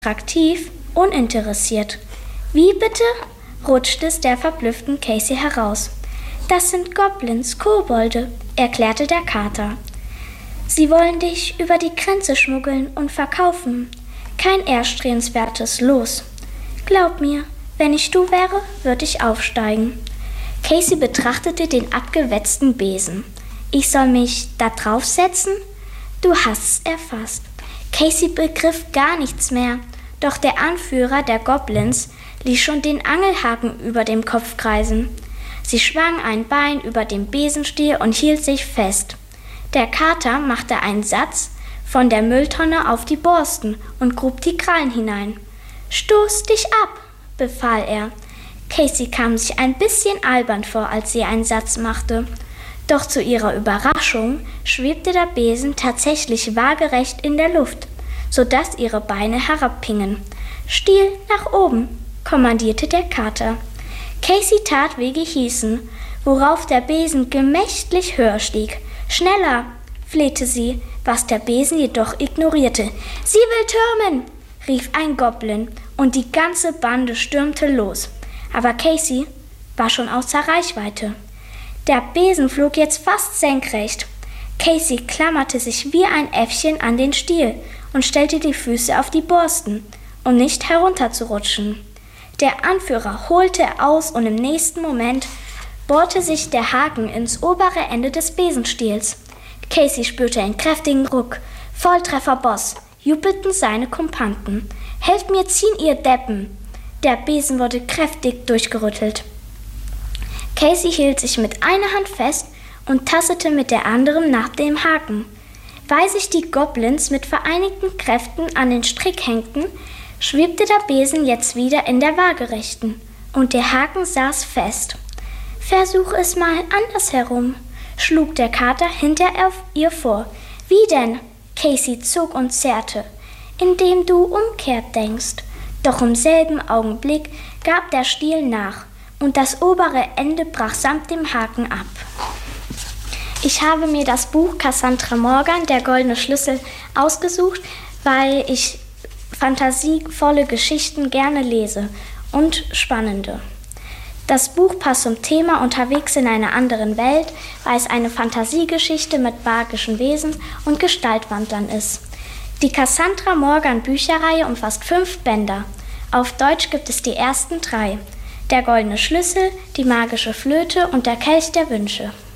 attraktiv, uninteressiert. Wie bitte? Rutschte es der verblüfften Casey heraus. Das sind Goblins, Kobolde, erklärte der Kater. Sie wollen dich über die Grenze schmuggeln und verkaufen. Kein erstrebenswertes Los. Glaub mir, wenn ich du wäre, würde ich aufsteigen. Casey betrachtete den abgewetzten Besen. Ich soll mich da draufsetzen? Du hast's erfasst. Casey begriff gar nichts mehr, doch der Anführer der Goblins ließ schon den Angelhaken über dem Kopf kreisen. Sie schwang ein Bein über dem Besenstiel und hielt sich fest. Der Kater machte einen Satz von der Mülltonne auf die Borsten und grub die Krallen hinein. »Stoß dich ab«, befahl er. Casey kam sich ein bisschen albern vor, als sie einen Satz machte. Doch zu ihrer Überraschung schwebte der Besen tatsächlich waagerecht in der Luft, sodass ihre Beine herabhingen. »Stiel nach oben«, kommandierte der Kater. Casey tat wie gehießen, worauf der Besen gemächlich höher stieg. »Schneller«, flehte sie, was der Besen jedoch ignorierte. »Sie will türmen«, rief ein Goblin, und die ganze Bande stürmte los. Aber Casey war schon außer Reichweite. Der Besen flog jetzt fast senkrecht. Casey klammerte sich wie ein Äffchen an den Stiel und stellte die Füße auf die Borsten, um nicht herunterzurutschen. Der Anführer holte aus und im nächsten Moment bohrte sich der Haken ins obere Ende des Besenstiels. Casey spürte einen kräftigen Ruck. »Volltreffer, Boss«, jubelten seine Kumpanten. »Helft mir ziehen, ihr Deppen!« Der Besen wurde kräftig durchgerüttelt. Casey hielt sich mit einer Hand fest und tastete mit der anderen nach dem Haken. Weil sich die Goblins mit vereinigten Kräften an den Strick hängten, schwebte der Besen jetzt wieder in der Waagerechten und der Haken saß fest. »Versuch es mal andersherum«, schlug der Kater hinter ihr vor. »Wie denn?« Casey zog und zerrte. »Indem du umkehrt denkst.« Doch im selben Augenblick gab der Stiel nach und das obere Ende brach samt dem Haken ab. Ich habe mir das Buch Cassandra Morgan, der goldene Schlüssel, ausgesucht, weil ich fantasievolle Geschichten gerne lese und spannende. Das Buch passt zum Thema Unterwegs in einer anderen Welt, weil es eine Fantasiegeschichte mit magischen Wesen und Gestaltwandlern ist. Die Cassandra Morgan Bücherreihe umfasst 5 Bänder. Auf Deutsch gibt es die ersten 3. Der goldene Schlüssel, die magische Flöte und der Kelch der Wünsche.